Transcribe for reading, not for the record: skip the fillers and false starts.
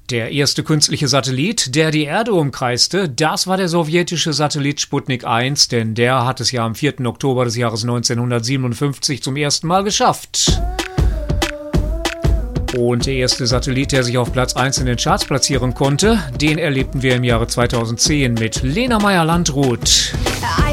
Der erste künstliche Satellit, der die Erde umkreiste, das war der sowjetische Satellit Sputnik 1, denn der hat es ja am 4. Oktober des Jahres 1957 zum ersten Mal geschafft. Und der erste Satellit, der sich auf Platz 1 in den Charts platzieren konnte, den erlebten wir im Jahre 2010 mit Lena Meyer-Landrut.